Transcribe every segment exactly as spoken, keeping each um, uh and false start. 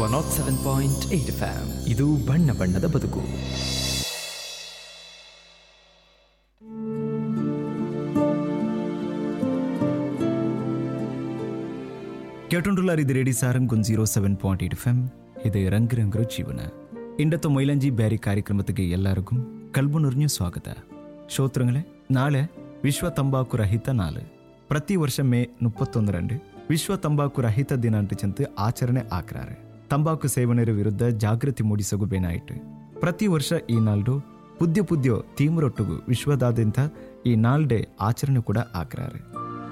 One not seven point eight F M. ಇದು ಬಣ್ಣ ಬಣ್ಣದ ಬದುಕು. കേട്ടോണ്ടുള്ള ഇത് radio സാരംഗം zero seven point eight F M. ಇದು ರಂಗ್ ರಂಗ್ರ ಜೀವನ. ಇಂಡತ್ತು ಮೈಲಾಂಜಿ ಬ್ಯಾರಿ ಕಾರ್ಯಕ್ರಮಕ್ಕೆ ಎಲ್ಲರಿಗೂ ಕಲ್ಬು ನುರ್ഞ്ഞ ಸ್ವಾಗತ. ಶ್ರೋತೃಗಳೇ, ನಾಳೆ ವಿಶ್ವ ತಂಬಾಕು ರಹಿತ ನಾಳು. ಪ್ರತಿ ವರ್ಷ ಮೇ ಮುಪ್ಪತ್ತೊಂದರಂದು ವಿಶ್ವ ತಂಬಾಕು ರಹಿತ ದಿನ ಅಂಟಿಚಂತ ಆಚರಣೆ ಆಕ್ರಾರೆ. ತಂಬಾಕು ಸೇವನೆಯ ವಿರುದ್ಧ ಜಾಗೃತಿ ಮೂಡಿಸಗು ಬೇನಾಯಿತು. ಪ್ರತಿ ವರ್ಷ ಈ ನಾಲ್ಡು ಪುದ್ಯ ಪುದ್ಯ ತೀಮ್ರೊಟ್ಟುಗು ವಿಶ್ವದಾದ್ಯಂತ ಈ ನಾಲ್ಡೆ ಆಚರಣೆ ಕೂಡ ಆಕ್ರಾರೆ.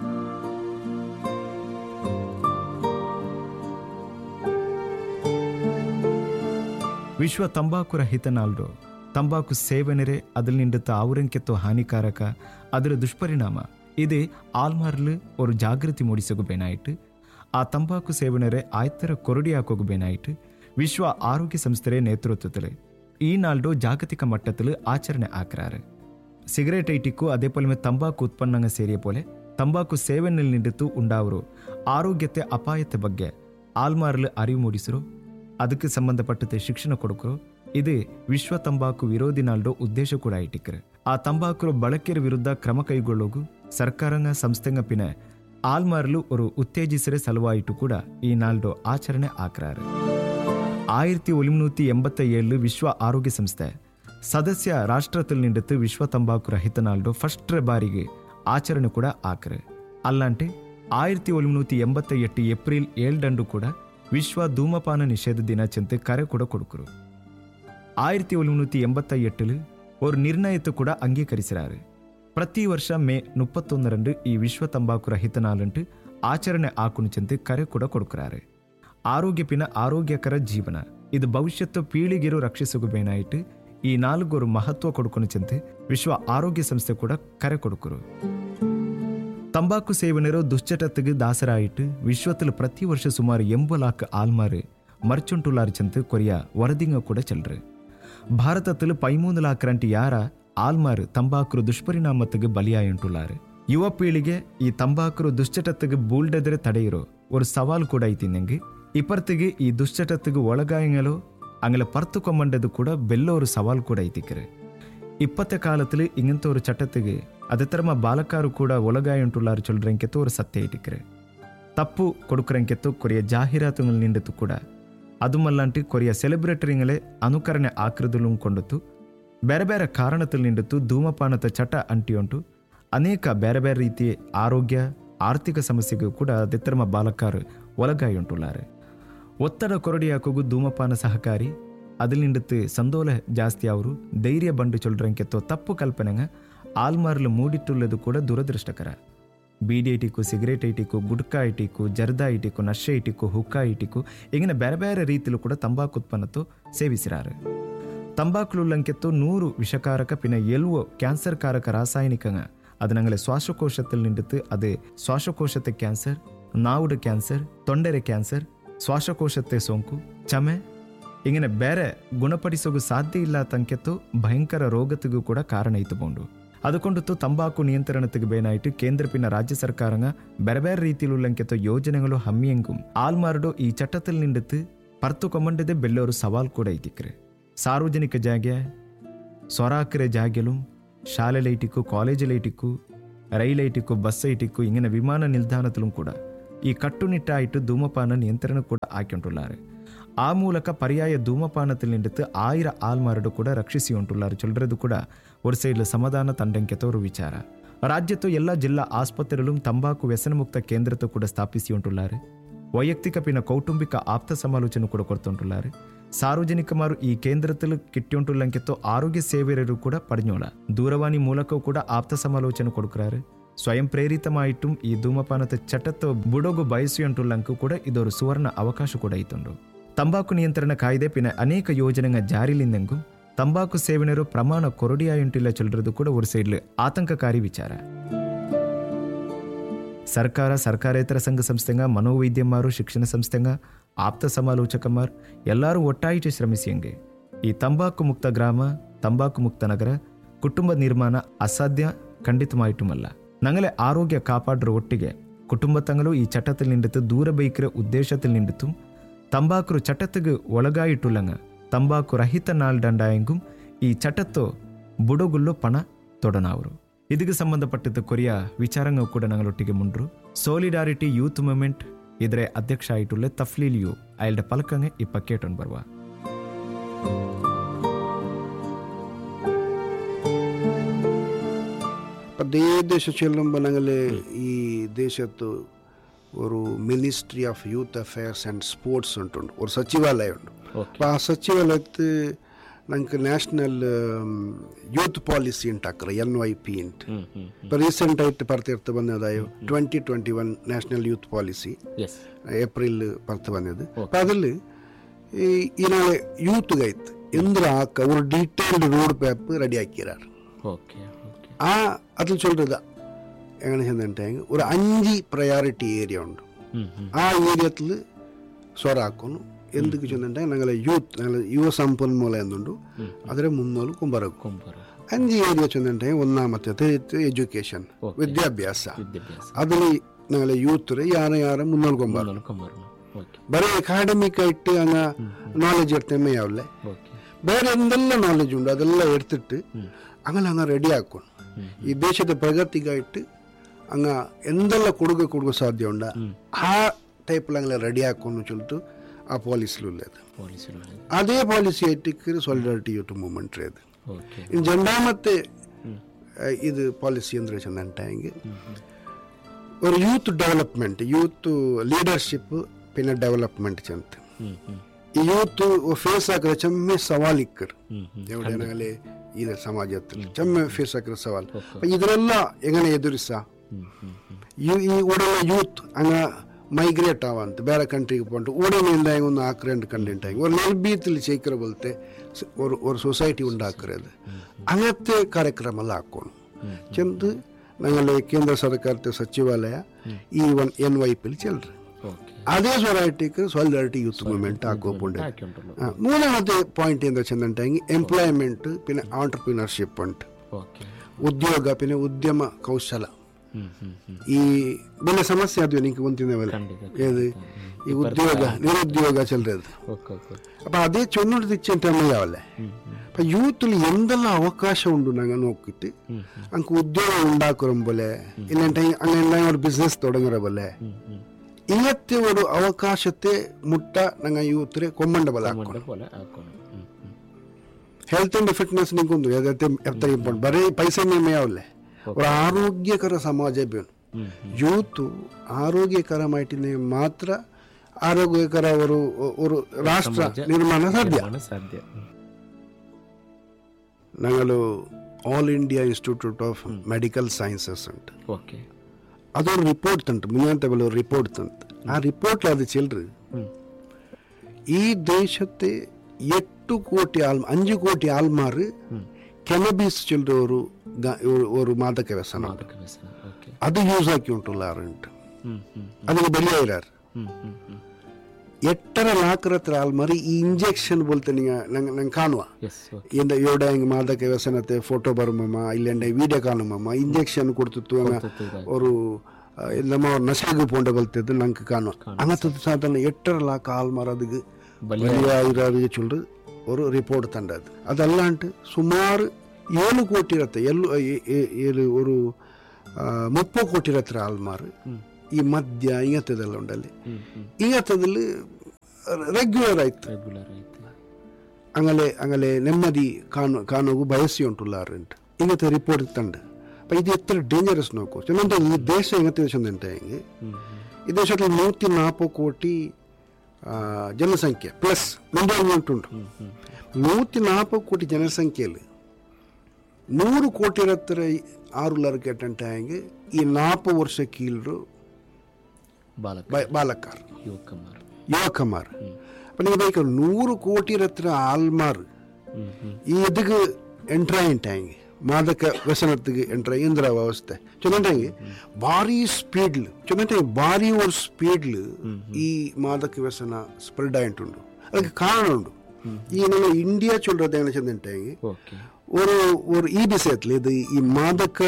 ವಿಶ್ವ ತಂಬಾಕು ರಹಿತ ನಾಲ್ಡು ತಂಬಾಕು ಸೇವನೆರೆ ಅದಲ್ಲಿಂಡುತ್ತ ಆವರಂಕೆತ್ತೋ ಹಾನಿಕಾರಕ ಅದರ ದುಷ್ಪರಿಣಾಮ ಇದೇ ಆಲ್ಮಾರ್ಲು ஒரு ಜಾಗೃತಿ ಮೂಡಿಸಗು ಬೇನಾಯಿತು. ಆ ತಂಬಾಕು ಸೇವನೆರೆ ಆಯ್ತರ ಕೊರಡಿ ಹಾಕೋಗು ಬೇನಾಯಿತು. ವಿಶ್ವ ಆರೋಗ್ಯ ಸಂಸ್ಥೆ ನೇತೃತ್ವದಲ್ಲಿ ಈ ನಾಲ್ಡು ಜಾಗತಿಕ ಮಟ್ಟದಲ್ಲಿ ಆಚರಣೆ ಆಕ್ರಾರೆ. ಸಿಗರೇಟ್ ಐಟಿಕ್ಕು ಅದೇ ಪೊಲಮೆ ತಂಬಾಕು ಉತ್ಪನ್ನಂಗ ಸೇರಿಯ ಪೋಲೆ ತಂಬಾಕು ಸೇವನೆಯಲ್ಲಿ ನಿಂಡಿತು ಉಂಡಾವರು ಆರೋಗ್ಯತೆ ಅಪಾಯತೆ ಬಗ್ಗೆ ಆಲ್ಮಾರ್ಲು ಅರಿವು ಮೂಡಿಸರು, ಅದಕ್ಕೆ ಸಂಬಂಧಪಟ್ಟಂತೆ ಶಿಕ್ಷಣ ಕೊಡುಕರು. ಇದು ವಿಶ್ವ ತಂಬಾಕು ವಿರೋಧಿ ನಾಲ್ಡು ಉದ್ದೇಶ ಕೂಡ ಇಟ್ಟಿಕ್ರೆ. ಆ ತಂಬಾಕು ಬಳಕೆಯ ವಿರುದ್ಧ ಕ್ರಮ ಕೈಗೊಳ್ಳೋಗು ಸರ್ಕಾರಂಗ ಸಂಸ್ಥೆಂಗ ಪಿನ ಆಲ್ಮಾರ್ಲು ஒரு ಉತ್ತೇಜಿಸರೆ ಸಲುವಾಯಿತು ಕೂಡ ಈ ನಾಲ್ಡು ಆಚರಣೆ ಆಕ್ರಾರೆ. ಆಯಿರತ್ತಿ ಒಲಿಮನೂತಿ ಎಂಬತ್ತ ಏಳು ವಿಶ್ವ ಆರೋಗ್ಯ ಸಂಸ್ಥೆ ಸದಸ್ಯ ರಾಷ್ಟ್ರದಲ್ಲಿ ನಿಂಡಿತು ವಿಶ್ವ ತಂಬಾಕು ರಹಿತ ನಾಲ್ಡು ಫಸ್ಟ್ ಬಾರಿಗೆ ಆಚರಣೆ ಕೂಡ ಆಕ್ರೆ. ಅಲ್ಲಾಂಟೆ ಆಯಿರತ್ತಿ ಒಲಿಮನೂತಿ ಎಂಬತ್ತ ಎಟ್ಟು ಏಪ್ರಿಲ್ ಏಳರಂದು ಕೂಡ ವಿಶ್ವ ಧೂಮಪಾನ ನಿಷೇಧ ದಿನಾಚಂತೆ ಕರೆ ಕೂಡ ಕೊಡುಕರು. ಆಯಿರತ್ತಿ ಒಲಿಮನೂತಿ ಎಂಬತ್ತ ಎಟ್ಟಿಲು ஒரு ನಿರ್ಣಯத்தை ಕೂಡ ಅಂಗೀಕರಿಸಿರಾರೆ. ಪ್ರತಿ ವರ್ಷ ಮೇ ಮುಪ್ಪತ್ತೊಂದರಂದು ಈ ವಿಶ್ವ ತಂಬಾಕು ರಹಿತ ನಾಳಂಟು ಆಚರಣೆ ಆಕುಣಿಚಂತೆ ಕರೆ ಕೂಡ ಕೊಡುಕರಾರೆ. ಆರೋಗ್ಯ ಪಿನ ಆರೋಗ್ಯಕರ ಜೀವನ ಇದು ಭವಿಷ್ಯತ್ತು ಪೀಳಿಗೆರು ರಕ್ಷಿಸುಗು ಬೇನಾಯಿತು ಈ ನಾಲ್ವರು ಮಹತ್ವ ಕೊಡುಕೊಣಿಚಂತೆ ವಿಶ್ವ ಆರೋಗ್ಯ ಸಂಸ್ಥೆ ಕೂಡ ಕರೆ ಕೊಡುಕರು. ತಂಬಾಕು ಸೇವನೆರೋ ದುಶ್ಚಟತೆಗೆ ದಾಸರಾಯಿತು ವಿಶ್ವത്തിൽ ಪ್ರತಿ ವರ್ಷ ಸುಮಾರು ಎಂಬ ಲಾಖ ಆಲ್ಮಾರು ಮರ್ಚುಂಟುಲಾರ್ಚಂತೆ ಕೊರಿಯ ವರದಿಂಗ ಕೂಡ ಚೆಲ್ರು. ಭಾರತത്തിൽ പതിമൂന്ന് ലാഖ് ಯಾರ ಆಲ್ಮಾರು ತಂಬಾಕು ದುಷ್ಪರಿಣಾಮತೆಗೆ ಬಲಿಯಾಯುಂಟುಲಾರು. ಯುವ ಪೀಳಿಗೆ ಈ ತಂಬಾಕು ದುಶ್ಚಟತೆಗೆ ಬೂಲ್ಡೆದರೆ ತಡೆಯಿರೋ ஒரு ಸವಾಲು ಕೂಡ ಐತಿನಂಗೆ. ಇಪ್ಪರ್ತಿಗೆ ಈ ದುಶ್ಚಟತೆಗೆ ಒಳಗಾಯಂಗಲೋ ಅಂಗಲ ಪರ್ತುಕೊಂಬಂಡದು ಕೂಡ ಬೆಲ್ಲೋ ஒரு ಸವಾಲು ಕೂಡ ಐತಿಕ್ರೆ. ಇಪ್ಪತ್ತ ಕಾಲത്തിൽ ಇಂಗಂತ ஒரு ಚಟತೆಗೆ ಅದೇ ತರಮ ಬಾಲಕಾರು ಕೂಡ ಒಳಗಾಯುಂಟುಲಾರು ಚೊಲ್ರಂಕೆತ್ತು ஒரு ಸತ್ಯ ಇಟ್ಟಿಕ್ರೆ. ತಪ್ಪು ಕೊಡುಕರಂಕೆತ್ತು ಕೊರಿಯ ಜಾಹೀರಾತುಗಳು ನಿಂಡಿತು ಕೂಡ ಅದುಮಲ್ಲಾಂಟಿ ಕೊರಿಯ ಸೆಲೆಬ್ರಿಟರಿಗಳೇ ಅನುಕರಣೆ ಆಕೃದಲು ಕೊಂಡತು ಬೇರೆ ಬೇರೆ ಕಾರಣದಲ್ಲಿ ನಿಂಡಿತು ಧೂಮಪಾನದ ಚಟ ಅಂಟಿಯುಂಟು ಅನೇಕ ಬೇರೆ ಬೇರೆ ರೀತಿಯ ಆರೋಗ್ಯ ಆರ್ಥಿಕ ಸಮಸ್ಯೆಗೂ ಕೂಡ ದೆತ್ತರಮ ಬಾಲಕಾರು ಒಳಗಾಯುಂಟುಲಾರೆ. ಒತ್ತಡ ಕೊರಡಿ ಹಾಕೋಗು ಧೂಮಪಾನ ಸಹಕಾರಿ ಅದಲ್ಲಿ ನಿಂಡಿತು ಸಂದೋಲ ಜಾಸ್ತಿ ಅವರು ಧೈರ್ಯ ಬಂಡು ಚೊಲ್ರಂಕೆತ್ತೋ ತಪ್ಪು ಕಲ್ಪನೆಂಗ ಆಲ್ಮಾರ್ಲು ಮೂಡಿಟ್ಟುಳ್ಳದು ಕೂಡ ದುರದೃಷ್ಟಕರ. ಬೀಡಿ ಐಟಿಕ್ಕು ಸಿಗರೇಟ್ ಐಟಿಕ್ಕು ಗುಡ್ಕಾ ಐಟಿಕ್ಕು ಜರ್ದಾ ಐಟಿಕ್ಕು ನಶೆ ಐಟಿಕ್ಕು ಹುಕ್ಕಾ ಐಟಿಕ್ಕು ಈಗಿನ ಬೇರೆ ಬೇರೆ ರೀತಿಯಲ್ಲೂ ಕೂಡ ತಂಬಾಕು ಉತ್ಪನ್ನತ್ತು ಸೇವಿಸಿರಾರು. ತಂಬಾಕುಲಂಕೆತ್ತು ನೂರು ವಿಷಕಾರಕ ಪಿನ ಎಲ್ವೋ ಕ್ಯಾನ್ಸರ್ ಕಾರಕ ರಾಸಾಯನಿಕಂಗ ಅದು ನಂಗಲೆ ಶ್ವಾಸಕೋಶದಲ್ಲಿ ನಿಂಡಿತು ಅದು ಶ್ವಾಸಕೋಶತೆ ಕ್ಯಾನ್ಸರ್, ನಾವುಡ ಕ್ಯಾನ್ಸರ್, ತೊಂಡೆರೆ ಕ್ಯಾನ್ಸರ್, ಶ್ವಾಸಕೋಶತೆ ಸೋಂಕು, ಚಮೆ ಈಗಿನ ಬೇರೆ ಗುಣಪಡಿಸೋದು ಸಾಧ್ಯ ಇಲ್ಲ ತಂಕೆತ್ತು ಭಯಂಕರ ರೋಗತಿಗೂ ಕೂಡ ಕಾರಣ ಇತ್ತುಕೊಂಡು ಅದಕ್ಕೊಂಡತ್ತು ತಂಬಾಕು ನಿಯಂತ್ರಣತೆಗೆ ಬೇನಾಯಿತು ಕೇಂದ್ರ ಪಿನ ರಾಜ್ಯ ಸರ್ಕಾರಂಗ ಬೇರೆ ಬೇರೆ ರೀತಿಯಲ್ಲಂಕೆತ್ತೋ ಯೋಜನೆಗಳು ಹಮ್ಮಿಯಂಗು ಆಲ್ಮಾರ್ಡು ಈ ಚಟ್ಟದಲ್ಲಿ ನಿಂಡಿತು ಪರ್ತು ಕೊಂಬಂಡದೆ ಬೆಲ್ಲೋರು ಸವಾಲು ಕೂಡ ಐತಿಕ್ರೆ. ಸಾರ್ವಜನಿಕ ಜಾಗೆ ಸೊರಾಕರೆ ಜಾಗೆಲು ಶಾಲೆ ಲೈಟಿಕ್ಕು ಕಾಲೇಜ್ ಲೈಟಿಕ್ಕು ರೈಲ್ ಐಟಿಕ್ಕು ಬಸ್ ಐಟಿಕ್ಕು ಇಂಗಿನ ವಿಮಾನ ನಿಲ್ದಾಣದಲ್ಲೂ ಕೂಡ ಈ ಕಟ್ಟುನಿಟ್ಟಾಯಿತು ಧೂಮಪಾನ ನಿಯಂತ್ರಣ ಕೂಡ ಹಾಕಿಂಟುಲ್ಲಾರೆ. ಆ ಮೂಲಕ ಪರ್ಯಾಯ ಧೂಮಪಾನದಲ್ಲಿ ನಿಂಡಿತು ಆಯಿರ ಆಲ್ಮಾರ್ಡು ಕೂಡ ರಕ್ಷಿಸಿ ಉಂಟುಲ್ಲಾರು ಚೊಲ್றது ಕೂಡ ஒரு ಸೈಡ್ಲ ಸಮಾಧಾನ ತಂಡಂಕೆತೋರು ವಿಚಾರ. ರಾಜ್ಯತ್ತು ಎಲ್ಲ ಜಿಲ್ಲಾ ಆಸ್ಪತ್ರೆಗಳು ತಂಬಾಕು ವ್ಯಸನ ಮುಕ್ತ ಕೇಂದ್ರத்தை ಕೂಡ ಸ್ಥಾಪಿಸಿ ಉಂಟುಲ್ಲಾರು. ವೈಯಕ್ತಿಕ ಪಿನ ಕೌಟುಂಬಿಕ ಆಪ್ತ ಸಮಾಲೋಚನೆ ಕೂಡ ಕೊಡ್ತುಂಟುಲ್ಲಾರು. ಸಾರ್ವಜನಿಕಮಾರು ಈ ಕೇಂದ್ರದಲ್ಲಿ ಕಿಟ್ಟಿಯುಂಟುಲ್ಲಂಕೆತ್ತೋ ಆರೋಗ್ಯ ಸೇವೆಯರು ಕೂಡ ಪಡೆഞ്ഞೋಳ ದೂರವಾಣಿ ಮೂಲಕವೂ ಕೂಡ ಆಪ್ತ ಸಮಾಲೋಚನೆ ಕೊಡುಕ್ರಾರು. ಸ್ವಯಂ ಪ್ರೇರಿತಮಾಯಿಟ್ಟು ಈ ಧೂಮಪಾನದ ಚಟತ್ತು ಬುಡೋಗು ಬಯಸುಂಟುಲ್ಲಂಕು ಕೂಡ ಇದೊರು ಸುವರ್ಣ ಅವಕಾಶ ಕೂಡ ಇತ್ತುಂಡು. ತಂಬಾಕು ನಿಯಂತ್ರಣ ಕಾಯ್ದೆ ಪಿನ ಅನೇಕ ಯೋಜನೆಗಳ ಜಾರಿಲಿಂದಂಗೂ ತಂಬಾಕು ಸೇವನೆರು ಪ್ರಮಾಣ ಕೊರಡಿಯಾಯುಂಟಿಲ್ಲ ಚೊಲ್றது ಕೂಡ ஒரு ಸೈಡ್ಲು ಆತಂಕಕಾರಿ ವಿಚಾರ. ಸರ್ಕಾರ ಸರ್ಕಾರೇತರ ಸಂಘ ಸಂಸ್ಥೆಂಗ ಮನೋವೈದ್ಯಮಾರು ಶಿಕ್ಷಣ ಸಂಸ್ಥೆಂಗ ಆಪ್ತ ಸಮಾಲೋಚಕಮಾರ್ ಎಲ್ಲರೂ ಒಟ್ಟಾಯಿಟ್ಟು ಶ್ರಮಿಸಿಯಂಗೆ ಈ ತಂಬಾಕು ಮುಕ್ತ ಗ್ರಾಮ ತಂಬಾಕು ಮುಕ್ತ ನಗರ ಕುಟುಂಬ ನಿರ್ಮಾಣ ಅಸಾಧ್ಯ ಖಂಡಿತಮಾಯಿಟ್ಟುಮಲ್ಲ. ನಂಗಲೆ ಆರೋಗ್ಯ ಕಾಪಾಡ್ರ ಒಟ್ಟಿಗೆ ಕುಟುಂಬ ತಂಗಲು ಈ ಚಟത്തിൽ ನಿಂಡಿತು ದೂರ ಬೈಕಿರ ಉದ್ದೇಶത്തിൽ ನಿಂಡಿತು ತಂಬಾಕು ಚಟತ್ತಿಗೆ ಒಳಗಾಯಿಟ್ಟುಲ್ಲಂಗ ತಂಬಾಕು ರಹಿತ ನಾಲ್ಡಂಡಾಯಂಗೂ ಈ ಚಟತ್ತೋ ಬುಡಗುಲ್ಲೋ ಪಣ ತೊಡನಾವರು. ಇದಕ್ಕೆ ಸಂಬಂಧಪಟ್ಟಿದ್ದ ಕೊರಿಯ ವಿಚಾರಂಗ ಕೂಡ ನಂಗಳೊಟ್ಟಿಗೆ ಮುಂಡ್ರು. ಸೋಲಿಡಾರಿಟಿ ಯೂತ್ ಮೂವ್ಮೆಂಟ್ ಇದರ ಅಧ್ಯಕ್ಷ ಆಯಿಟ್ಟುಳ್ಳೆ ತಫ್ಲೀಲಿಯು ಅಯಲ್ಡ ಪಲಕಂಗೆ ಈ ಪಕ್ಕೇಟನ್ ಬರುವ. അതേ ദേശം ചെല്ലുമ്പോൾ ഞങ്ങൾ ഈ ദേശത്ത് ഒരു ministry of youth affairs and sports ഉണ്ട്, ഒരു സച്ചിവാലയമുണ്ട്. അപ്പോൾ ആ സച്ചിവാലയത്ത് ഞങ്ങൾക്ക് national youth policy ಉಂಟಾಕ್ರೆ N Y P ಅಂತ. ഇപ്പോൾ റീസെൻ്റ് ആയിട്ട് പുറത്തെടുത്ത് വന്നതായോ twenty twenty one national youth policy April പുറത്ത് വന്നത്. അപ്പം അതിൽ ഈ ഇതിനാളെ യൂത്തുകായിട്ട് എന്തിനാക്ക ഒരു ഡീറ്റെയിൽഡ് റോഡ് മാപ്പ് റെഡിയാക്കിയാറ്. ആ അതിൽ ചൊല്ലത് എങ്ങനെ ചെന്നിട്ടുണ്ടെങ്കിൽ ഒരു അഞ്ച് പ്രയോറിറ്റി ഏരിയ ഉണ്ട്. ആ ഏരിയത്തിൽ സ്വറാക്കുന്നു എന്തൊക്കെ ചെന്നിട്ടുണ്ടെങ്കിൽ ഞങ്ങളെ യൂത്ത് ഞങ്ങൾ യുവ ಸಂಪನ್ಮೂಲ എന്നുണ്ട് അതിലെ മുന്നോട്ട് കുമ്പറക്കും. അഞ്ച് ഏരിയ ചെന്നിട്ടുണ്ടെങ്കിൽ ഒന്നാമത്തെ എഡ്യൂക്കേഷൻ വിദ്യാഭ്യാಸ. അതിൽ ഞങ്ങളെ യൂത്ത് ಯಾರ ಯಾರ ಮುನ್ನೋಟ್ ಕೊಂಬಾರ ಬರೀ ಅಕಾಡೆಮಿಕ್ ಆയിട്ട് അങ്ങ് നോളജ് എടുത്തേ ആവില്ലേ, ಬೇರೆ എന്തെಲ್ಲ നോളജ് ഉണ്ട് ಅದೆಲ್ಲ എടുത്തിട്ട് അങ്ങനെ അങ്ങ് റെഡിയാക്കും. ಈ ದೇಶದ ಪ್ರಗತಿಗಾയിട്ട് അങ്ങ് എന്തെಲ್ಲ ಕೊಡುಗೆ ಕೊಡುಗೆ ಸಾಧ್ಯ ಉಂಡ ಆ ಟೈಪ್ അങ്ങനെ റെഡിയാക്കുമെന്ന് ചൊല്ലിട്ട് ആ പോളിസിലുള്ളത്. അതേ പോളിസി ആയിട്ട് സോളിഡാരിറ്റി യൂത്ത് മൂവ്മെന്റ് അത്. ഇനി രണ്ടാമത്തെ ഇത് പോളിസി എന്താ വെച്ചിട്ടുണ്ടെങ്കിൽ ഒരു യൂത്ത് ഡെവലപ്മെന്റ് യൂത്ത് ಲೀಡರ್ಶಿಪ್ പിന്നെ ಡೆವಲಪ್ಮೆಂಟ್ ಚೆಂತ ಈ ಯೂತ್ ಫೇಸ್ ಹಾಕಿದ್ರೆ ಚೆಮ್ಮೆ ಸವಾಲ್ ಇಕ್ಕರು ಎವಡೇನಾಗಲೇ ಇದೆ ಸಮಾಜത്തിൽ ಚೆಮ್ಮೆ ಫೇಸ್ ಹಾಕಿರೋ ಸವಾಲ್. ಇದರೆಲ್ಲ ಹೆಂಗನೆ ಎದುರಿಸ ಈ ಉಡಲ ಯೂತ್ ಹಂಗ ಮೈಗ್ರೇಟ್ ಆವಂತ ಬೇರೆ ಕಂಟ್ರಿಗೆ ಪೋಂಟು ಉಡನೆಯಿಂದ ಒಂದು ಆಕ್ರೆಂಟ್ ಕಂಡೆಂಟಾಗಿ ಒಂದು ನೆಲ್ಬೀത്തിൽ ചേക്കറ പോലത്തെ ഒരു ഒരു സൊസൈറ്റി ഉണ്ടാക്കുന്നത് അങ്ങനത്തെ ಕಾರ್ಯಕ್ರಮಲ್ಲ ಹಾಕೋಣ ಚೆಂದ ഞങ്ങളുടെ കേന്ദ്ര സർക്കാരത്തെ സച്ചിവാലയ ഈ വൺ എൻ വൈ പിൽ ചെല്ലുന്നത്. അതേ സൊസൈറ്റിക്ക് സോളിഡാരിറ്റി യൂത്ത് മൂവ്മെന്റ് ಹಾಕೋಪುಂಡೆ. ಮೂರನೇ ಪಾಯಿಂಟ್ എന്താ ചെന്നിട്ടുണ്ടെങ്കിൽ ಎಂಪ್ಲಾಯ್ಮೆಂಟ್ പിന്നെ ಆಂಟರ್ಪ್ರಿನರ್ಶಿಪ್ ഉണ്ട്, ಉದ್ಯೋಗ പിന്നെ ಉದ್ಯಮ ಕೌಶಲ. ಈ ಬೆಲೆ ಸಮಸ್ಯೆ ಅದು ನಿಂಗೆ ಗೊಂತಿದ್ದೇವಲ್ಲ ಏದು ಈ ಉದ್ಯೋಗ ನಿರುದ್ಯೋಗ ಚೆಲ್ಲದು. ಅಪ್ಪ ಅದೇ ಚೊನ್ನೋಡು ತಿಚ್ಚಂಟಮ್ಮಯ್ಯಾವಲ್ಲೇ അപ്പം യൂത്തിൽ എന്തെല്ലാം അവകാശം ഉണ്ട് ഞങ്ങൾ നോക്കിയിട്ട് നമുക്ക് ഉദ്യോഗം ഉണ്ടാക്കുറം പോലെ ഇല്ലാണ്ട് അങ്ങനെ ഒരു ബിസിനസ് തുടങ്ങുற പോലെ ഇങ്ങനത്തെ ഒരു അവകാശത്തെ മുട്ട ഞങ്ങൾ യൂത്തിനെ കൊമ്പണ്ട പോലെ ಹೆಲ್ತ್ ಅಂಡ್ ಫಿಟ್ನೆಸ್ ನಿಂಗೊಂದು ಎತ್ತ ಇಂಪಾರ್ಟೆಂಟ್ ಬರೀ ಪೈಸೆ ಮೇಯಾವಲ್ಲೇ ഒരു ആരോഗ്യകര സമാജം വേണം. യൂത്ത് ആരോഗ്യകരമായിട്ട് മാത്ര ആരോഗ്യകര ഒരു ഒരു രാഷ്ട്ര ನಿರ್ಮಾಣ ಸಾಧ್ಯ. ഞങ്ങൾ all India institute of medical sciences ಉಂಟು. ಅದೊಂದು ರಿಪೋರ್ಟ್ ತಂಟು ಮುಂಜಾನೆ ಒಂದು ರಿಪೋರ್ಟ್ ತಂತು. ಆ ರಿಪೋರ್ಟ್ಲಿ ಅದು ಚೆಲ್ರಿ ಈ ದೇಶത്തെ എട്ട് കോടി ആൾ അഞ്ച് കോടി ആൾമാർ ಕೆನಬೀಸ್ ಚೆಲ್ಲರ ഒരു ഒരു മാദക വ്യസന അത് യൂസ് ആക്കി ഉണ്ടുള്ളാറുണ്ട്. അതിന് ബലിയായിരാറ് എട്ടര ലാക്കറത്ര ആൾമാർ ഈ ഇഞ്ചെക്ഷൻ പോലത്തെ നിങ്ങൾ കാണുക എന്താ ഇവിടെ മാദക വ്യസനത്തെ ഫോട്ടോ ಬರುಮಮ್ಮ ಇಲ್ಲಂಡೆ ವಿಡಿಯೋ ಕಾಣುಮಮ್ಮ ಇಂಜೆಕ್ಷನ್ ಕೊಡ್ತಿತ್ತು ഒരു ನಮ್ಮ ನಶೆಗೆ ಪೋಂಡ ಬಲ್ತಿದ್ದು ನಂಗೆ ಕಾಣುವ അങ്ങനത്തെ സാധാരണ എട്ടര ലാക്ക് ആൾമാർ അതിക്ക് ബലിയായിരാറ് ചൊല്ലു ഒരു റിപ്പോർട്ട് ತಂಡದು. ಅದಲ್ಲಾಂಟು ಸುಮಾರು ಏಳು ಕೋಟಿ ಇರತ್ತೆ ಎಲ್ಲೂ ಏಳು ഒരു ಮುಪ್ಪತ್ತು ಕೋಟಿ ಇರತ್ತೆ ಆಲ್ಮಾರು ಈ ಮದ್ಯ ಇಂಗತ್ತದೆಲ್ಲ ಉಂಡಲ್ಲಿ ಇಂಗತ್ತದಲ್ಲಿ ರೆಗ್ಯುಲರ್ ಆಯ್ತು അങ്ങനെ അങ്ങനെ ನೆಮ್ಮದಿ ಕಾಣು ಕಾಣೋಗು ಬಯಸಿ ಉಂಟುಲ್ಲಾರು ಉಂಟು ಇಂಗತ್ತೆ ರಿಪೋರ್ಟ್ ತಂಡ. അപ്പം ഇത് എത്ര ഡേഞ്ചറസ് നോക്കൂ ചെന്നിട്ട് ഈ ദേശം എങ്ങനത്തെ വെച്ചിട്ടുണ്ടെങ്കിൽ ഈ ദേശത്തിൽ നൂറ്റി നാൽപ്പത് ಕೋಟಿ ಜನಸಂಖ್ಯೆ ಪ್ಲಸ್ ಎಂಪ್ಲಾಯ್ಮೆಂಟ್ ಉಂಟು. ನೂറ്റി ನಾಲ್ಕು ಕೋಟಿ ಜನಸಂಖ್ಯೆಯಲ್ಲಿ ನೂರು ಕೋಟಿ ಹತ್ತಿರ ಆರುಲ್ಲರು ಕೆಟ್ಟಂಟಾಗಿ ಈ ನಾಲ್ಕು ವರ್ಷ ಕೀಳರು ಬಾಲಕಾರ್ ಯುವಕಮಾರ್ അപ്പം നിങ്ങൾ ബൈക്ക് നൂറ് കോಟಿ ಹತ್ತಿರ ಆಲ್ಮಾರ್ ಈ ಇದಕ್ಕೆ ಎಂಟ್ರಾಯಿಂಟಾಗಿ ಮಾದಕ ವ್ಯಸನಕ್ಕೆ ಎಂಟ್ರ ಇಂದ್ರ ವ್ಯವಸ್ಥೆ ಚೊನ್ನಂಟಾಗಿ ಭಾರಿ ಸ್ಪೀಡ್ಲು ಚೊನ್ನಂಟಾಗಿ ಭಾರಿ ಒಂದು ಸ್ಪೀಡ್ಲು ಈ ಮಾದಕ ವ್ಯಸನ ಸ್ಪ್ರೆಡ್ ಆಯಿಂಟುಂಡು. ಅದಕ್ಕೆ ಕಾರಣ ಉಂಟು. ಈ ನಮ್ಮ ಇಂಡಿಯಾ ಚೊಲ್ಲறது என்ன செஞ்சுட்டாங்க ஒரு ஒரு ಈ ಬಿಸೆತ್ಲಿ ಇದು ಈ ಮಾದಕ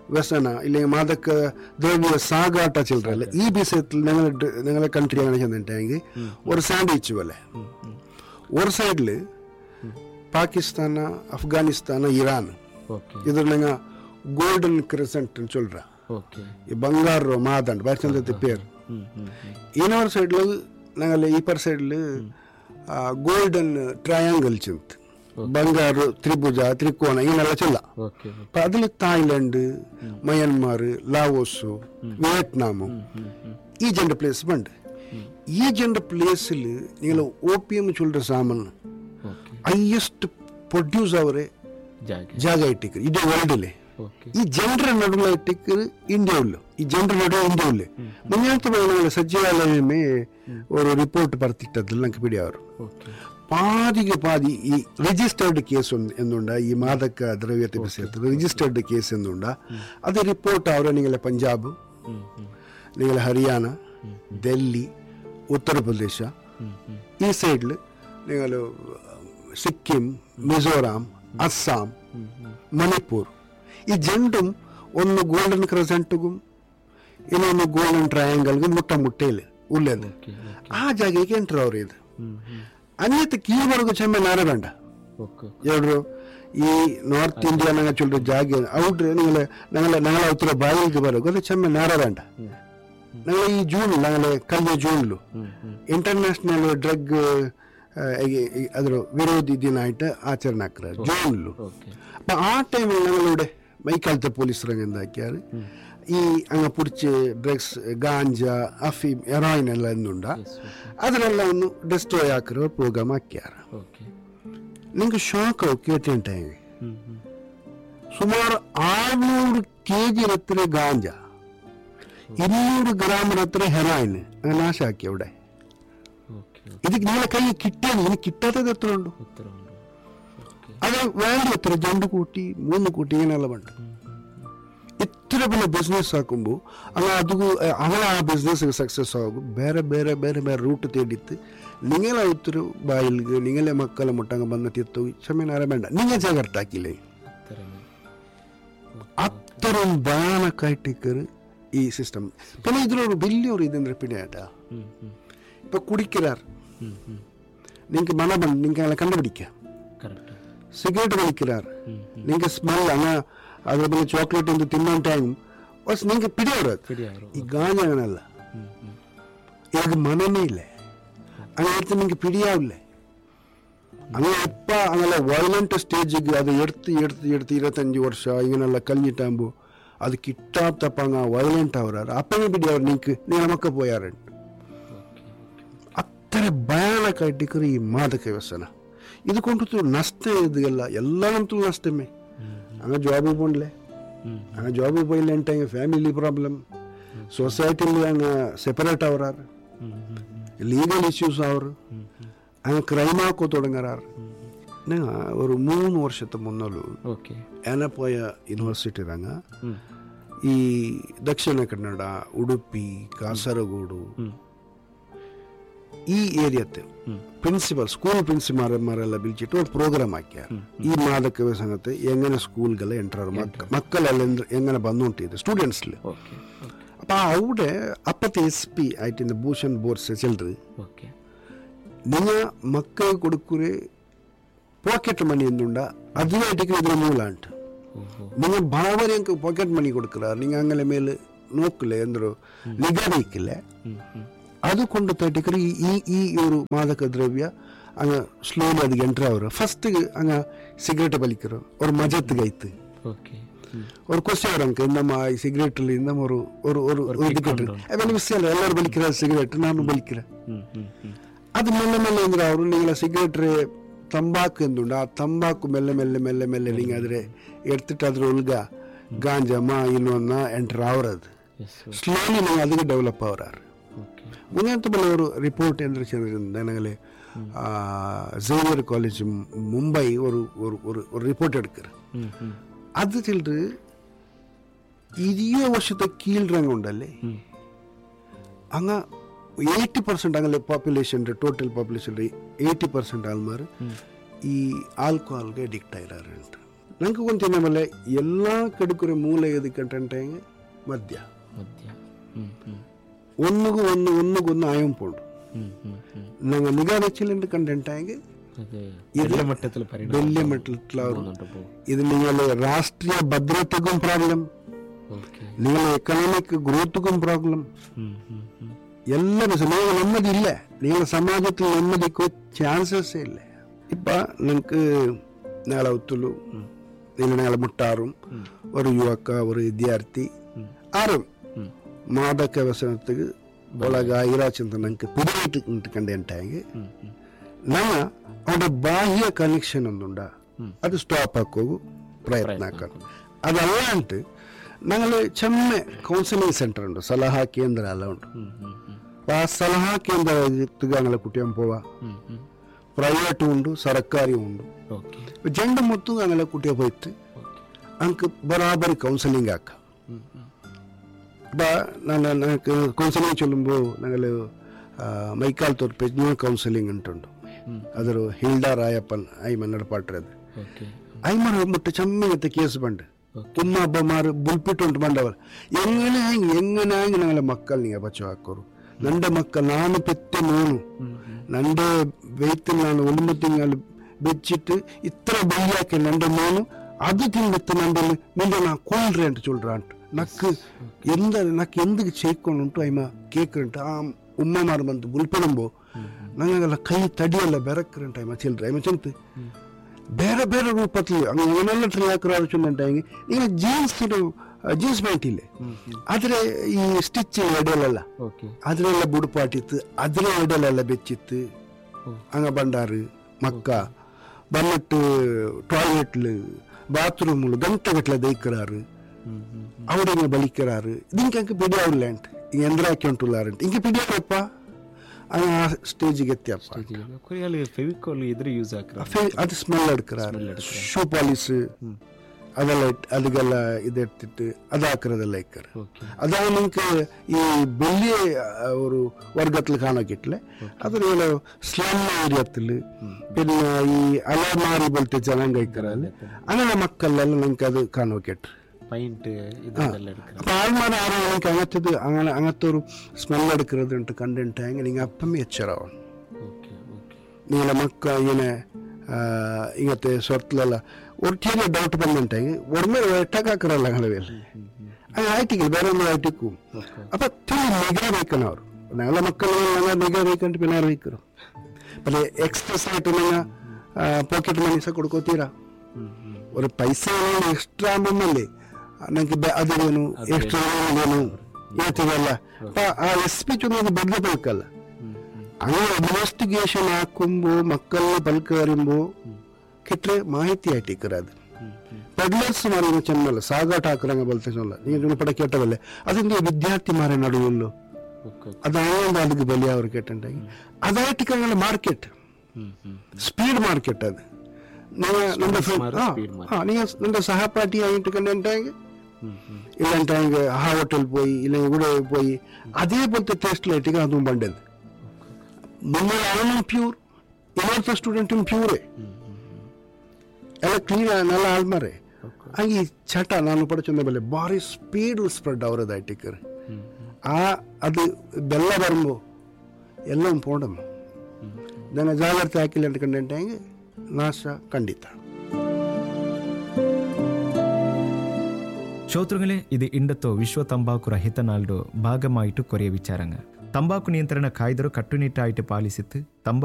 വ്യസന ഇല്ലെങ്കിൽ മാദക ദ്രവ്യ സാഗാട്ട ചില്ലറല്ല ഈ വിഷയത്തിൽ ഞങ്ങൾ ഞങ്ങളെ കൺട്രി അങ്ങനെ ചെന്നിട്ടെങ്കിൽ ഒരു സാൻഡ്വിച്ച് പോലെ ഒരു സൈഡിൽ പാകിസ്ഥാന അഫ്ഗാനിസ്ഥാന ഇറാൻ ಇದ್ರ ನಂಗೆ ಗೋಲ್ಡನ್ ಕ್ರೆಸೆಂಟ್ ಚೊಲ್ರ ಈ ಬಂಗಾರ ಮಾದಂಡ್ ಬಾರಿ ಚಂದ ಪೇರು ಇನ್ನೊಂದು ಸೈಡ್ಲು ನಂಗಲ್ಲಿ ಈ ಪರ್ ಸೈಡ್ಲು ಗೋಲ್ಡನ್ ಟ್ರಯಾಂಗಲ್ ಚಿಂತ ಬಂಗಾರು ತ್ರಿಭುಜ ತ್ರಿಕೋನ ಇವನ್ನೆಲ್ಲ ಚೆಲ್ಲ ಅದ್ರಲ್ಲಿ ಥಾಯ್ಲೆಂಡ್ ಮಯನ್ಮಾರ್ ಲಾವೋಸು ವಿಯೆಟ್ನಾಮು ಈ ಜಂಡ ಪ್ಲೇಸ್ ಬಂಡ್ ಈ ಜಂಡ ಪ್ಲೇಸಿൽ നിങ്ങൾ ഓപ്പിയം ചൊല്ലുற സാമാന് ഹൈയസ്റ്റ് ಪ್ರೊಡ್ಯೂಸ್ ಅವರೇ ಜಾಗ ಇಟ್ಟಿಕ್ಕರು ಇಡೀ ವರ್ಲ್ಡಲ್ಲಿ ಈ ಜನರ ನಡುವೆ ಇಟ್ಟಿಕ್ಕರು ಇಂಡಿಯಾ ಉಳ್ಳು ಈ ಜನರ ನಡುವೆ ಇಂಡಿಯಾ ಉಳ್ಳು ಮುಂಜಾನೆ ಬೇಡ ಸಚಿವಾಲಯವೇ ஒரு ರಿಪೋರ್ಟ್ ಬರ್ತಿಟ್ಟದ್ರಲ್ಲಿ ನಂಗೆ ಬಿಡಿ ಅವರು പാതിക്ക് പാതി ഈ രജിസ്റ്റേർഡ് കേസ് എന്നുണ്ട് ഈ മാദക ദ്രവ്യത്തെ വിഷയത്തിൽ രജിസ്റ്റേർഡ് കേസ് എന്നുണ്ട് അത് റിപ്പോർട്ട് അവരെ നിങ്ങളെ പഞ്ചാബ് നിങ്ങളെ ഹരിയാന ഡൽഹി ഉത്തർപ്രദേശ ഈ സൈഡിൽ നിങ്ങൾ സിക്കിം മിസോറാം ಅಸ್ಸಾಂ ಮಣಿಪುರ್ ಈ ಜಂಡುം ಒಂದು ಗೋಲ್ಡನ್ ಕ್ರೆಸೆಂಟ್ಗೂ ಇನ್ನೊಂದು ಗೋಲ್ಡನ್ ಟ್ರಯಾಂಗಲ್ಗೂ ಮುಟ್ಟ ಮುಟ್ಟೆಯಲ್ಲಿ ಉಳ್ಳೇದು ಆ ಜಾಗಕ್ಕೆ ಎಂಟ್ರು ಅವ್ರು ಇದು ಅನ್ಯತೆ ಕೀವರೆಗೂ ಚೆಮ್ಮೆ ನಾರ ಬೇಡ ಹೇಳ್ರು ಈ ನಾರ್ತ್ ಇಂಡಿಯಾ ನಂಗೆ ಚೊಲ್ರ ಜಾಗ ಔಟ್ರೆ ನಿಂಗೆ ನಂಗೆ ನಂಗೆ ಅವತ್ತರ ಬಾಯಿಗೆ ಬರೋದು ಅದು ಚೆಮ್ಮೆ ನಾರ ಬೇಡ ನಂಗೆ ಈ ಜೂನ್ ನಂಗೆ ಕಲ್ಯ ಜೂನ್ಲು ಇಂಟರ್ನ್ಯಾಷನಲ್ ಡ್ರಗ್ ಅದರ ವಿರೋಧಿ ದಿನ ಆയിട്ട് ആചരണ ആക്കുക ജൂണിലും അപ്പം ആ ടൈമിൽ ഞങ്ങളിവിടെ മൈക്കാലത്തെ പോലീസ് രംഗം എന്താക്കിയാൽ ഈ അങ്ങ് പിടിച്ച് ഡ്രഗ്സ് ഗാഞ്ച അഫീം ഹെറോയിൻ എല്ലാം എന്നുണ്ട് അതിനെല്ലാം ഒന്ന് ഡിസ്ട്രോയ് ആക്കുക പ്രോഗ്രാം ആക്കിയാറ് നിങ്ങൾക്ക് ഷോക്ക് ಕೇಳ್ತಿಂಟಾಗಿ ಸುಮಾರು ಆರ್ನೂರು ಕೆ ಜಿ ಹತ್ರ ಗಾಂಜಾ ಇನ್ನೂರು ಗ್ರಾಮ್ ಹತ್ರ ಹೆರಾಯಿನ್ അങ്ങനെ നാശ ആക്കി അവിടെ ಇದಕ್ಕೆ ನಿನ್ನ ಕೈ ಕಿಟ್ಟೇನು ನಿನಗೆ ಕಿಟ್ಟದ ಎತ್ತರ ಉಂಟು ಅದು ವ್ಯಾಲ್ಯೂ ಎತ್ತರ ಜಂಡು ಕೂಟಿ ಮೂന്ന് കൂട്ടി ഇങ്ങനെയുള്ള ഉണ്ട് ഇത്ര വലിയ ബിസിനസ് ആക്കുമ്പോൾ അങ്ങനെ അത് അങ്ങനെ ആ ബിസിനസ് സക്സസ് ആകും ಬೇರೆ ಬೇರೆ ಬೇರೆ ಬೇರೆ ರೂಟ್ ತೇಡಿತ್ತು നിങ്ങളെ ഒത്തിരി ബായിൽക്ക് നിങ്ങളെ മക്കളെ മുട്ടങ്ങ് വന്ന് തിത്തു ക്ഷമേനാര വേണ്ട നിങ്ങൾ ജാഗ്രതാക്കില്ലേ അത്തരം ഭയാനക്കായിട്ടേക്കറ് ഈ സിസ്റ്റം പിന്നെ ഇതിലൊരു വലിയൊരു ഇതെന്ന് പിന്നെയാട്ടാ ഇപ്പൊ കുടിക്കാർ നിങ്ങൾക്ക് മണം നിങ്ങൾക്ക് അങ്ങനെ കണ്ടുപിടിക്കാം സിഗരറ്റ് വലിക്കാർ നിങ്ങൾക്ക് സ്മെൽ അങ്ങനെ അതേപോലെ ചോക്ലേറ്റ് എന്ത് തിന്നാൻ ടൈം നിങ്ങൾക്ക് പിടിയോടത് ഈ ഗാഞ്ഞ അങ്ങനല്ല എനിക്ക് മനമേ ഇല്ലേ അങ്ങനത്തെ നിങ്ങൾക്ക് പിടിയാവില്ലേ അങ്ങനെ എപ്പ അങ്ങനെ വയലന്റ് സ്റ്റേജിക്ക് അത് എടുത്ത് എടുത്ത് എടുത്ത് ഇരുപത്തഞ്ച് വർഷം ഇങ്ങനെയുള്ള കഴിഞ്ഞിട്ടാകുമ്പോൾ അത് കിട്ടാത്തപ്പ അങ്ങ് വയലന്റ് ആവറാറ് അപ്പങ്ങ് പിടിയാവും നിങ്ങൾക്ക് നിങ്ങളൊക്കെ പോയാറുണ്ട് ಅತ್ತರ ಭಯಾನಕ ಈ ಮಾದಕ ವ್ಯಸನ ಇದಕ್ಕೊಂಡ್ರು ನಷ್ಟ ಇದೆಲ್ಲ ಎಲ್ಲಂತೂ ನಷ್ಟಮೇ ಹಂಗ ಜಾಬಿಗೆ ಬಂಡ್ಲೆ ಹಂಗ ಜಾಬಿಗೆ போயில ಎಂಟಾಗ ಫ್ಯಾಮಿಲಿ ಪ್ರಾಬ್ಲಮ್ ಸೊಸೈಟಿಲಿ ಹಂಗ ಸೆಪರೇಟ್ ಅವರಾರು ಲೀಗಲ್ ಇಶ್ಯೂಸ್ ಅವರು ಹಂಗ ಕ್ರೈಮ್ ಹಾಕೋ തുടങ്ങാറാറ് ഒരു മൂന്ന് വർഷത്തെ മുന്നോളൂ ഏനപ്പോയ യൂണിവേഴ്സിറ്റി ರಂಗ ಈ ದಕ್ಷಿಣ ಕನ್ನಡ ಉಡುಪಿ ಕಾಸರಗೋಡು ಈ ಏರಿಯത്തെ പ്രിൻസിപ്പൽ സ്കൂൾ പ്രിൻസിപ്പൽമാരെല്ലാം വിളിച്ചിട്ട് ഒരു പ്രോഗ്രാം ആക്കിയാർ ഈ മാദക വ്യസനത്തെ എങ്ങനെ സ്കൂളുകളെ എൻ്റർ മക്കളെല്ലാം എങ്ങനെ ಬಂದುಂಟಿದೆ ಸ್ಟೂಡೆಂಟ್ಸ್ಲಿ അപ്പം അവിടെ അപ്പത്തെ എസ് പി ആയിട്ട് ഭൂഷൺ ബോർസ് ചെല്ലറ് നിങ്ങൾ മക്കൾ കൊടുക്കുറെ ಪಾಕೆಟ್ ಮನಿ ಎಂದುಂಡ ಅದುವಾಟಿಗೆ ಇದರ ಮೂಲ ಉಂಟು നിങ്ങൾ ഭാവനക്ക് പോക്കറ്റ് മണി കൊടുക്കുക നിങ്ങൾ അങ്ങനെ മേലെ നോക്കില്ലേ എന്തൊരു നിഗ വയ്ക്കില്ല അതുകൊണ്ട് തട്ടിക്കറി ഈ ഈ ഒരു മാദക ദ്രവ്യ അങ്ങ് സ്ലോലി അത് എൻ്റർ ആവുക ഫസ്റ്റ് അങ്ങ് സിഗരറ്റ് വലിக்கிறோம் ஒரு மஜத்துக்கு ஐத்து ஒரு கொஸ்டின் வராங்க நம்ம சிகரெட்டில் இந்த ஒரு ஒரு ஒரு இது கேட்டு அவன் விஷயம் இல்லை எல்லாரும் വലിக்கிற சிகரெட் நானும் വലിக்கிறேன் ಅದು ಮೆಲ್ಲೆ ಮೆಲ್ಲೆ ಅಂದ್ರೆ ಅವರು ನೀங்கள ಸಿಗರೇಟ್ರೆ ತಂಬಾಕು ಎಂದುಂಡು ಆ ತಂಬಾಕು ಮೆಲ್ಲೆ ಮೆಲ್ಲೆ ಮೆಲ್ಲೆ ಮೆಲ್ಲೆ ನೀವು ಆದರೆ ಎಡ್ತಿಟ್ಟು ಅದ್ರ ಒಳಗ ಗಾಂಜಾ ಮಾ ಇನ್ನೊಂದ ಎಂಟರ್ ಅವರದು ಸ್ಲೋಲಿ ನೀವು ಅದಕ್ಕೆ ಡೆವಲಪ್ ಅವರಾರು ಮುಂದೆ ಬಲ್ಲ ಅವರು ರಿಪೋರ್ಟ್ ಎಂದ್ರೆ ಚೆಂದ ನನಗೆ ಝೇವಿಯರ್ ಕಾಲೇಜ್ ಮುಂಬೈ ஒரு ஒரு ஒரு ರಿಪೋರ್ಟ್ எடுக்கிறார் அது சொல்லிட்டு ഇരുപത് വർഷത്തെ കീഴ്റങ്ങ ഉണ്ടല്ലേ അങ്ങ എയ്റ്റി പെർസെന്റ് അങ്ങനെ പോപ്പുലേഷൻ്റെ ടോട്ടൽ പോപ്പുലേഷൻ്റെ എയ്റ്റി പെർസെന്റ് ആൾമാർ ഈ ആൽക്കോഹാൽಗೆ ಅಡಿಕ್ಟ್ ಆಗಿರಾರಂತ ನಂಗೆ ಕೊಂಚ ಮೇಲೆ ಎಲ್ಲ ಕಡುಕುರ ಮೂಲೆ ಎದಕ್ಕಂటే ಮದ್ಯ ಮಧ್ಯ ಹ್ಮ್ ಹ್ಮ್ ಒನ್ನುಗು ಒಂದು ಒನ್ನುಗು ಒಂದು ಆಯಂ ಪೋಂಡು ಹ್ಮ್ ಹ್ಮ್ ಹ್ಮ್ ನಂಗೆ ನಿಗಾ ನೆಚ್ಚಿಲೆಂದು ಕಂಟೆಂಟಾಗಿ ಅದೇ ഇത് വലിയ മട്ടത്തിൽ പരിണാമം വലിയ മട്ടത്തിലാവും. ഉണ്ടാകുന്നുണ്ട്. ഇത് നിങ്ങളെ രാഷ്ട്രീയ ഭദ്രതക്കും പ്രോബ്ലം, ഓക്കേ. നിങ്ങളെ എക്കണോമിക് ഗ്രോത്തുക്കും പ്രോബ്ലം. ಹ್ಮ್ ಹ್ಮ್ ಹ್ಮ್ ಎಲ್ಲ നിങ്ങൾ ನೆಮ್ಮದಿ ಇಲ್ಲ, നിങ്ങൾ സമാജത്തിൽ ನೆಮ್ಮದಿಕ್ಕೂ ಚಾನ್ಸಸ್ಸೇ ಇಲ್ಲ. ഇപ്പൊ നിങ്ങൾക്ക് നാളെ ഒത്തുള്ളൂ, നിങ്ങൾ നാളെ മുട്ടാറും ഒരു യുവക്ക ഒരു വിദ്യാർത്ഥി ആരും മാദക വ്യസനத்துக்கு ಒಳಗಾಗಿರಾಚಂತ ನಂಗೆ ಪುಡಿಯಾയിട്ട് ಕಂಡೆಂಟಾಗಿ ನಮ್ಮ ಅವನ ಬಾಹ್ಯ ಕನೆಕ್ಷನ್ ಒಂದುಂಡ ಅದು ಸ್ಟಾಪ್ ಹಾಕೋಗು ಪ್ರಯತ್ನ ಹಾಕೋದು. ಅದಲ್ಲ ಅಂಟು ഞങ്ങള് ചെമ്മ കൗൺസിലിംഗ് സെന്റർ ഉണ്ട്, സലഹാ കേന്ദ്ര എല്ലാം ഉണ്ട്. ആ സലഹാ കേന്ദ്രത്തിൽ ഞങ്ങളെ കുട്ടിയാൻ പോവാ. പ്രൈവറ്റും ഉണ്ട് സർക്കാരും ഉണ്ട്. ജണ്ട് മൊത്തം ഞങ്ങളെ കുട്ടിയെ പോയിട്ട് ഞങ്ങൾക്ക് ബറാബർ കൗൺസിലിംഗ് ആക്കാം. ഞങ്ങൾക്ക് കൗൺസിലിംഗ് ചൊല്ലുമ്പോൾ ഞങ്ങൾ മൈക്കാലത്തോർ പെജ്ഞ കൗൺസിലിംഗ് ഉണ്ടുണ്ട്. അതൊരു ഹിൽഡ റായപ്പൻ അയ്മ നടപ്പാട്ടത് അയ്മ മുട്ട ചെമ്മത്തെ കേസ് പണ്ട് ഉമ്മ അಬ್ಬമാർ ബുൾപ്പിട്ടുണ്ട് പണ്ടവർ എങ്ങനെ എങ്ങനെ ഞങ്ങളെ മക്കൾ നീ പച്ച ಹಾಕೋರು. ನಂಡೆ ಮಕ್ಕಳು ನಾನು ಪೆತ್ತ ನೋನು ನಂಡೆ വെയ്ത്തിൽ ನಾನು ഒളിമ്പത്തിങ്ങൾ വെച്ചിട്ട് ഇത്ര ബയ്യാക്കി ನಂಡೆ മോನು അത് തിന്നിട്ട് ನಂಡೆ നിന്റെ നാ കൊല്റേ ಅಂತ ചൊല്റാಂಟು ನಕ್ಕು ಎಂದ ನಕ್ಕು ಎಂದಕ್ಕೆ ചെയ്ക്കൊണ്ടുಂಟು ಅಯ್ಮ ಕೇಕ್ರಂಟು ಆ ಉಮ್ಮಮಾರು ಬಂದು ಬುಲ್ಪಡಂಬೋ ನಂಗೆಲ್ಲ ಕೈ ತಡಿಯಲ್ಲ ಬೆರಕ್ರಂಟ ಅಯ್ಮ ಚೆಲ್ರಿ ಅಯ್ಮ ಚೆಂತು ಬೇರೆ ಬೇರೆ ರೂಪത്തിൽ അങ്ങനെയുള്ള ട്രിയാക്കർ ആവശ്യമുണ്ടെങ്കിൽ ഇങ്ങനെ ജീൻസ് ജീನ್ಸ್ ಪ್ಯಾಂಟ್ ಇಲ್ಲೇ ಆದ್ರೆ ಈ ಸ್ಟಿಚ್ ಎಡೆಯಲ್ಲ ಅದ್ರೆಲ್ಲ ಬುಡುಪಾಟಿತ್ತು ಅದ್ರ ಎಡೆಯಲ್ಲ ಬೆಚ್ಚಿತ್ತು ಹಂಗ ಬಂಡಾರು ಮಕ್ಕ ಬಂದಿಟ್ಟು ಟಾಯ್ಲೆಟ್ಲು ಬಾತ್ರೂಮ್ಲು ಗಂಟೆಗಟ್ಟಲೆ ದೈಕ್கிறாರು അവിടെ ബലിക്കാറ്. ഇതിനൊക്കെ പിടിയാവില്ലാണ്ട് യന്ത്രാക്കി ഉണ്ടുള്ളാറുണ്ട് എനിക്ക് പിടിയാവപ്പ ആ സ്റ്റേജിಗೆ ಎತ್ತಿಯಪ್ಪ. ಅದು ಸ್ಮೆಲ್ എടുಕ್கிறாರು. ಶೂ ಪಾಲಿಸ್ ಅದೆಲ್ಲ ಅದಕ್ಕೆಲ್ಲ ಇದೆಡ್ತಿಟ್ಟು ಅದು ಹಾಕಿರೋದೆಲ್ಲ ಇಕ್ಕಾರೆ. ಅದಾಗ ನಿಮ್ಗೆ ಈ ಬೆಳ್ಳಿ ഒരു വർഗത്തിൽ കാണാക്കിട്ടില്ലേ അതൊരു സ്ലം ഏരിയത്തിൽ പിന്നെ ഈ അലമാരി പോലത്തെ ജനം കഴിക്കാറല്ലേ അങ്ങനെ മക്കളെല്ലാം നിങ്ങൾക്ക് അത് കാണാക്കിട്ട് ആൾമാർ ആരും എനിക്ക് അങ്ങനത്തത് അങ്ങനെ അങ്ങനത്തെ ഒരു സ്മെൽ എടുക്കുന്നത് ഉണ്ട് കണ്ടിട്ടാങ്കിൽ നിങ്ങൾ അപ്പം എച്ചറാവണം. നിങ്ങളെ മക്ക ഇങ്ങനെ ഇങ്ങനത്തെ സ്വരത്തിലല്ല ഒരിക്കലും ഡൗട്ട് ಬಂದುಂಟಾಗಿ ಒಡಮೆ ಎಟ್ಟಾಕಾಕರಲ್ಲ ഞങ്ങളവേല അങ്ങനെ ആയിട്ടില്ല ಬೇರೆ ಒಂದು ആയിട്ടിക്കും. അപ്പം ತಿಳಿ ನಿಗಾ ಬೇಕನ ಅವರು ഞങ്ങളെ മക്കളെ ನಿಗಾ ಬೇಕಂತ പിന്നെ അറിയിക്കണം. പിന്നെ എക്സ്പ്രസ് ആയിട്ട് നിങ്ങൾ പോക്കറ്റ് മണി സ കൊടുക്കോത്തീരാ ഒരു പൈസ എക്സ്ട്രാ ആകുമ്പോഴല്ലേ ನಂಗೆ ಅದು ಏನು ಎಷ್ಟು ಏನು ಹೇಳ್ತೀವಲ್ಲ ಆ ಎಸ್ ಪಿ ಚುನಾವಣೆ ಬದಲಬೇಕಲ್ಲ. അങ്ങനെ ഇൻവെസ്റ്റിഗേഷൻ ആക്കുമ്പോ മക്കളെ പൽക്കറിയുമ്പോ കിട്ടേ മാഹിತಿ ആയിട്ടിക്കറാത് പെഡ്ലേഴ്സ് പറയുന്ന ചെന്നല്ല സാഗാട്ട് ആക്കുറങ്ങ പോലത്തെ ചൊല്ല നീ പട കേട്ടതല്ലേ അതിന്റെ വിദ്യാർത്ഥിമാരെ നടുവല്ലോ അതായത് അതിക്ക് ബലിയ അവർ കേട്ടിട്ടുണ്ടെങ്കിൽ അതായിട്ട് ഞങ്ങളുടെ മാർക്കറ്റ് സ്പീഡ് മാർക്കറ്റ് അത് നിന്റെ നിന്റെ സഹപാഠി ആയിട്ട് കണ്ടിട്ടുണ്ടെങ്കിൽ ഇല്ലാണ്ടായെങ്കിൽ ആ ഹോട്ടലിൽ പോയി ഇല്ലെങ്കിൽ ഇവിടെ പോയി അതേപോലത്തെ ടേസ്റ്റിലായിട്ടേക്ക് അതും പണ്ടത് നിങ്ങൾ അവനും പ്യൂർ ഇവിടുത്തെ സ്റ്റുഡൻറ്റും പ്യൂറേ ಎಲ್ಲ ಕ್ಲೀನ್ നല്ല ആൾമാരെ ഈ ചട്ട ನಾನು പഠിച്ചൊന്ന പോലെ ಭಾರಿ ಸ್ಪೀಡ್ ಸ್ಪ್ರೆಡ್ ಅವರದಾയിട്ടിക്കറ് ആ അത് ಬೆಲ್ಲ ಬರುമ്പോ എല്ലാം പോണം. ಇದನ್ನು ಜಾಗ್ರತೆ ಹಾಕಿಲ್ಲ ಅಂತ ಕಂಡಿಟ್ಟಾಗ ನಾಶ ಖಂಡಿತ. ಶ್ರೋತೃಗಳೇ, ಇದು ಇಂಡತ್ತೋ ವಿಶ್ವ ತಂಬಾಕು ರಹಿತ ನಾಲ್ಡು ಭಾಗಮಾಯಿಟ್ಟು ಕೊರೆಯ ವಿಚಾರಂಗ. ತಂಬಾಕು ನಿಯಂತ್ರಣ ಕಾಯ್ದರು ಕಟ್ಟುನಿಟ್ಟಾಯಿಟ್ಟು ಪಾಲಿಸಿತ್ತು. ತಂಬಾಕು